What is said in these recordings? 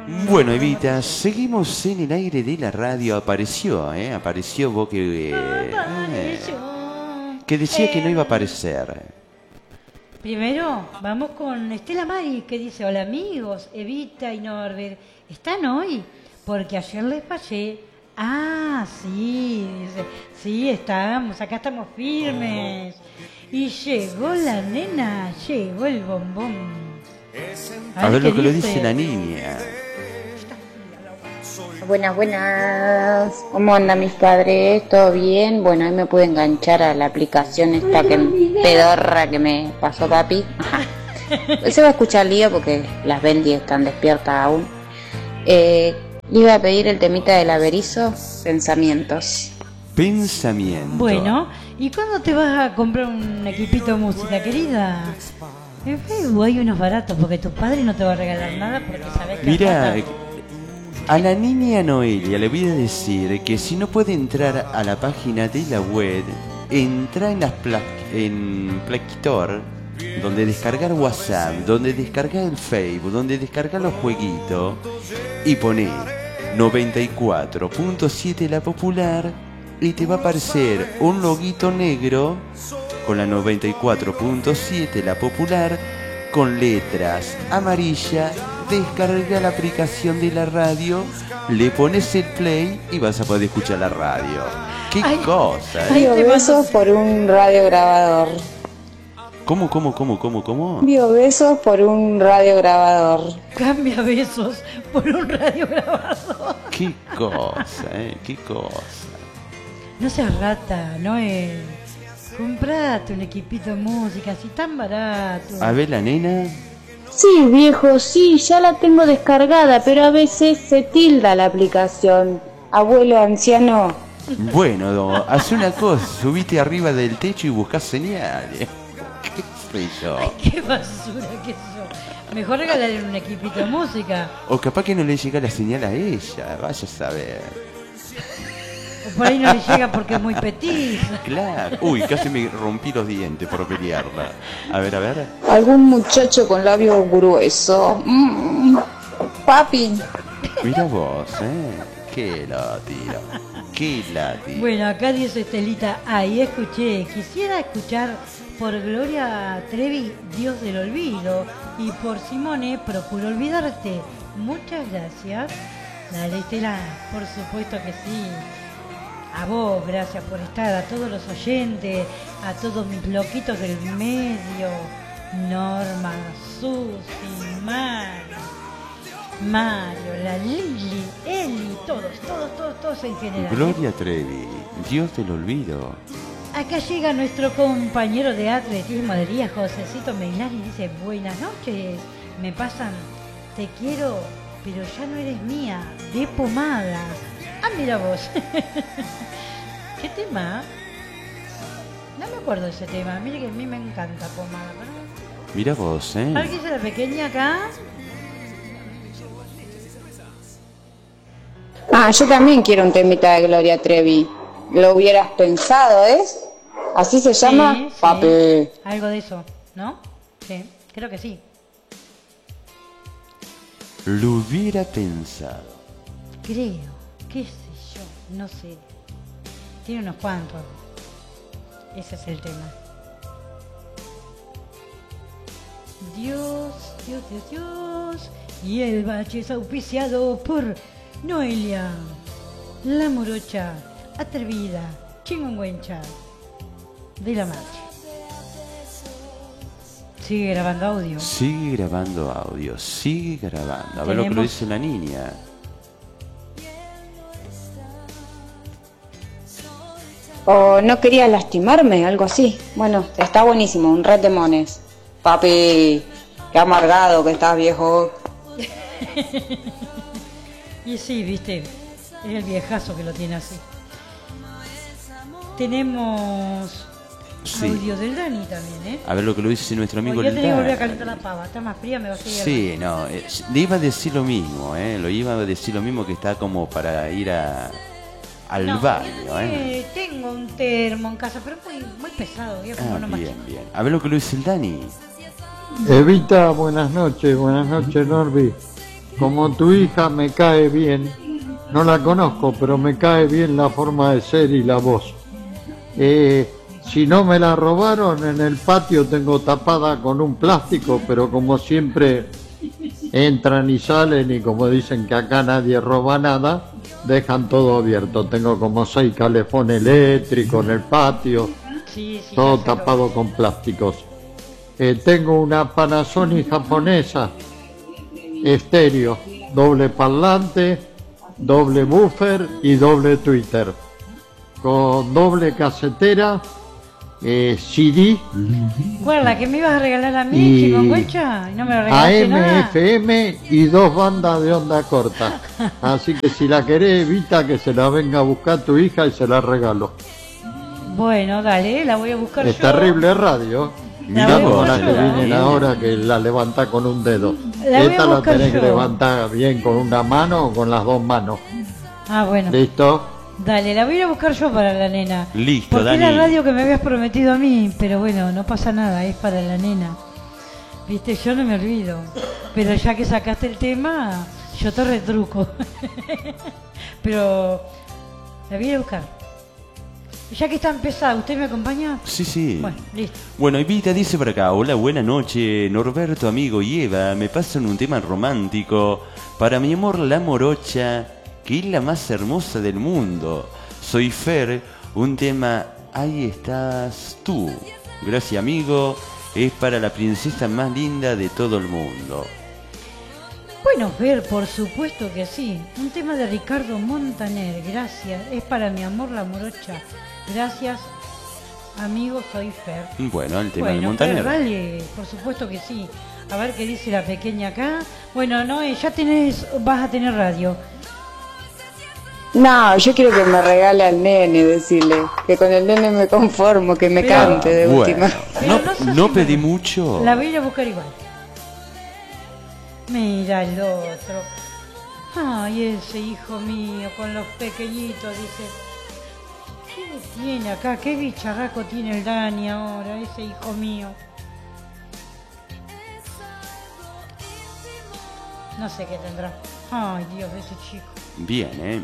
Bueno, Evita, seguimos en el aire de la radio. Apareció vos que decía que no iba a aparecer. Primero, vamos con Estela Mari, que dice: hola amigos, Evita y Norbert, ¿están hoy? Porque ayer les pasé. Ah, sí, dice, sí, estamos, acá estamos firmes. Y llegó la nena, llegó el bombón. A ver lo que le dice la niña. Buenas, buenas. ¿Cómo andan mis padres? ¿Todo bien? Bueno, ahí me pude enganchar a la aplicación esta que pedorra que me pasó Capi. Se va a escuchar lío porque las Bendy están despiertas aún. Le iba a pedir el temita del Averizo, Pensamientos. Pensamiento. Bueno, ¿y cuándo te vas a comprar un equipito de música, querida? En Facebook hay unos baratos porque tu padre no te va a regalar nada porque sabes que... Mira, a la niña Noelia le voy a decir que si no puede entrar a la página de la web, entra en Play Store, donde descargar WhatsApp, donde descargar el Facebook, donde descargar los jueguitos y pone 94.7 La Popular y te va a aparecer un loguito negro con la 94.7 La Popular con letras amarillas. Descarga la aplicación de la radio, le pones el play y vas a poder escuchar la radio. ¡Qué cosa! Envío besos por un radiograbador. ¿Cómo? Envío besos por un radiograbador. Cambia besos por un radiograbador. ¡Qué cosa, qué cosa! No seas rata, no es... Comprate un equipito de música, así tan barato. A ver, la nena... Sí, viejo, sí, ya la tengo descargada, pero a veces se tilda la aplicación. Abuelo anciano. Bueno, haz una cosa, subite arriba del techo y buscás señales. ¿Qué soy yo? Ay, qué basura que sos. Mejor regalarle un equipito de música. O capaz que no le llega la señal a ella, vaya a saber. O por ahí no le llega porque es muy petiza. Claro. Uy, casi me rompí los dientes por pelearla. A ver. Algún muchacho con labio grueso. Papi. Mira vos, Qué latino. Bueno, acá dice Estelita, ahí escuché, quisiera escuchar por Gloria Trevi, Dios del Olvido, y por Simone, Procuro Olvidarte. Muchas gracias. Dale, Estela, por supuesto que sí. A vos, gracias por estar, a todos los oyentes, a todos mis loquitos del medio, Norma, Susi, Mario, la Lili, Eli, todos en general. Gloria Trevi, Dios del Olvido. Acá llega nuestro compañero de atletismo de día, Josecito Meilán, y dice: buenas noches, me pasan, te quiero, pero ya no eres mía, de pomada. Ah, mira vos. ¿Qué tema? No me acuerdo de ese tema. Mire que a mí me encanta pomada. ¿No? Mira vos, ¿Alguien dice la pequeña acá? Ah, yo también quiero un temita de Gloria Trevi. Lo hubieras pensado, ¿Así se llama? Sí. Papi. Algo de eso, ¿no? Sí, creo que sí. Lo hubiera pensado. Creo, qué sé yo, no sé. Tiene unos cuantos. Ese es el tema. Dios. Y el bache es auspiciado por Noelia, la morocha, atrevida, chingüengüencha de la marcha. Sigue grabando audio. Sigue grabando. A ver lo que lo dice la niña. O no quería lastimarme, algo así. Bueno, está buenísimo, un red de mones. Papi, qué amargado que estás, viejo. Y sí, viste, es el viejazo que lo tiene así. Tenemos audio del Dani también, A ver lo que lo dice nuestro amigo el Dani. Yo tenía que volver a Dani. calentar la pava, está más fría, me va a seguir. Sí, no, le iba a decir lo mismo, lo iba a decir lo mismo, que está como para ir al baño, Tengo un termo en casa, pero es muy pesado, voy a comprar uno más chico. Bien. A ver lo que lo dice el Dani. Evita, buenas noches, Norby. como tu hija me cae bien, no la conozco, pero me cae bien la forma de ser y la voz. Si no me la robaron, en el patio tengo tapada con un plástico, pero como siempre entran y salen y como dicen que acá nadie roba nada, dejan todo abierto. Tengo como 6 calefones eléctricos en el patio, Sí, todo tapado con plásticos. Tengo una Panasonic japonesa, estéreo, doble parlante, doble buffer y doble tweeter, con doble casetera, CD, ¿Cuál? ¿La que me ibas a regalar a mí, Y Chiconguecha? ¿Y no me lo regalaste AM, nada? FM y 2 bandas de onda corta. Así que si la querés, evita que se la venga a buscar tu hija y se la regalo. Bueno, dale, la voy a buscar Es yo. terrible radio. La Mirá voy a como buscar las que yo. vienen ahora que la levantás con un dedo. La voy a Esta la buscar tenés que yo. levantar bien con una mano o con las 2 manos. Ah, bueno. ¿Listo? Dale, la voy a ir a buscar yo para la nena. Listo, Porque es la Dani. radio que me habías prometido a mí, pero bueno, no pasa nada, es para la nena. Viste, yo no me olvido. Pero ya que sacaste el tema, yo te retruco. Pero la voy a ir a buscar. Ya que está empezada, ¿usted me acompaña? Sí, sí. Bueno, listo. Bueno, Evita dice por acá: hola, buena noche, Norberto, amigo y Eva. Me pasan un tema romántico para mi amor, la morocha, que es la más hermosa del mundo. Soy Fer, un tema Ahí estás tú. Gracias, amigo. Es para la princesa más linda de todo el mundo. Bueno, Fer, por supuesto que sí. Un tema de Ricardo Montaner, gracias. Es para mi amor, la morocha. Gracias, amigo, soy Fer. Bueno, el tema de Bueno, Montaner. Fer, dale, por supuesto que sí. A ver qué dice la pequeña acá. Bueno, no, ya vas a tener radio. No, yo quiero que me regale al nene, decirle que con el nene me conformo, que me Pero- cante de Bueno, última. Pero no sos no pedí sinvergüenza. mucho. La voy a ir a buscar igual. Mira el otro. Ay, ese hijo mío con los pequeñitos, dice. ¿Qué tiene acá? ¿Qué bicharraco tiene el Dani ahora, ese hijo mío? No sé qué tendrá. Ay, Dios, ese chico. Bien, ¿eh?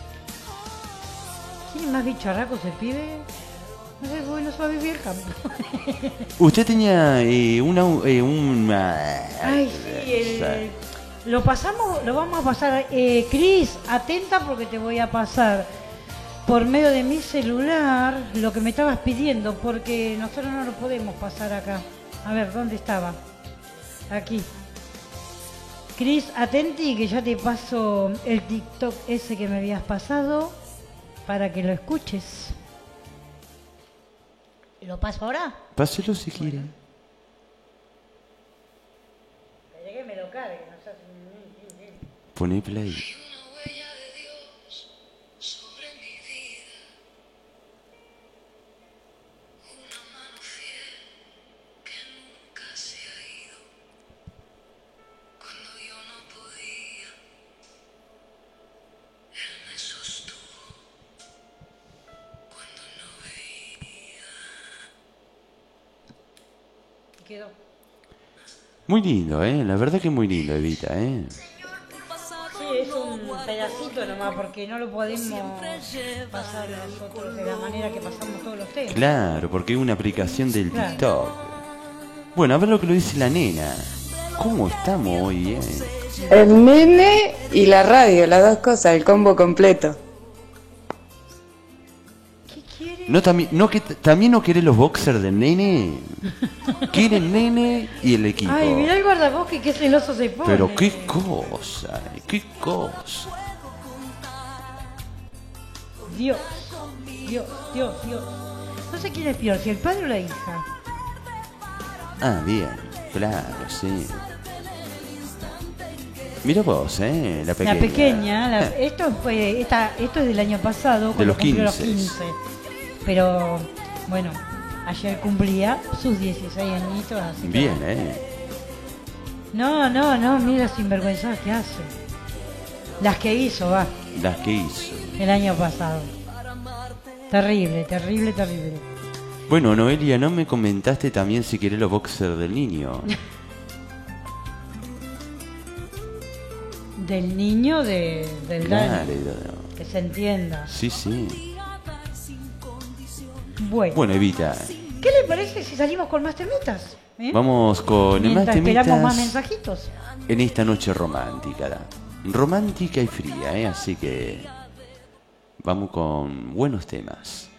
¿Tiene más bicharracos el pibe? No sé, bueno, se va a vivir el campo. Usted tenía una... Ay, sí, lo pasamos, lo vamos a pasar. Cris, atenta porque te voy a pasar por medio de mi celular lo que me estabas pidiendo, porque nosotros no lo podemos pasar acá. A ver, ¿dónde estaba? Aquí. Cris, atenti que ya te paso el TikTok ese que me habías pasado para que lo escuches. ¿Lo paso ahora? Páselo si quiere. Esperé que me lo cargue, no seas Poné play. quedó. Muy lindo, la verdad que muy lindo, Evita, Sí, es un pedacito nomás porque no lo podemos pasar nosotros de la manera que pasamos todos los temas. Claro, porque es una aplicación del Claro. TikTok. Bueno, a ver lo que lo dice la nena. ¿Cómo estamos hoy, El nene y la radio, las dos cosas, el combo completo. ¿Qué quiere? No, también no quiere los boxers del nene. Quiere el nene y el equipo. Ay, mirá el guardabosque que celoso se pone. Pero qué cosa, qué cosa. Dios, Dios, Dios, Dios. No sé quién es peor, si el padre o la hija. Ah, bien, claro, sí. Mira vos, la pequeña. La pequeña, esto es del año pasado, cuando los cumplió los 15. 15. Pero, bueno, ayer cumplía sus 16 añitos, así que- Bien, No, mira sinvergüenza que hace. Las que hizo, va, las que hizo. el año pasado. Terrible, terrible, terrible. Bueno, Noelia, ¿no me comentaste también si querés los boxers del niño? del niño del Claro, daño. Que se entienda. sí, sí. Bueno, Evita, ¿qué le parece si salimos con más temitas? vamos con Mientras más temitas esperamos más mensajitos. en esta noche romántica. Romántica y fría, así que vamos con buenos temas.